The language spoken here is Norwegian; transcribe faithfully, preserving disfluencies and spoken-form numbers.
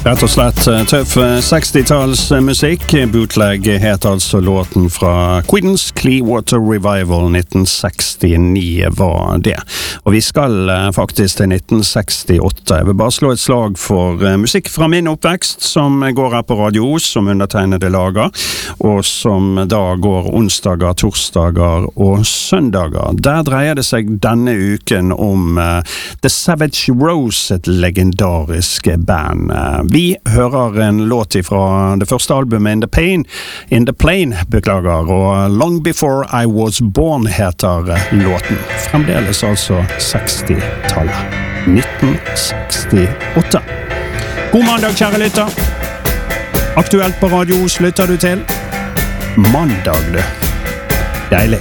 Rett og slett tøff sekstitalls musikk. Bootleg het altså låten fra Creedence Clearwater Revival nitten sekstini var det. Og vi skal faktisk til nitten sekstiåtte. Jeg vil bare slå et slag for musikk fra min oppvekst som går her på Radio Os, som undertegnede lager, og som da går onsdager, torsdager og søndager. Der dreier det seg denne uken om uh, The Savage Rose, et legendarisk band. Uh, Vi hører en låt fra det første albumet In the Pain, In the Plain, beklager, og Long Before I Was Born heter låten. Fremdeles altså sekstitallet. nitten sekstiåtte. God mandag, kjære lytter. Aktuelt på Radio Os lytter du til. Mandag, du. Deilig.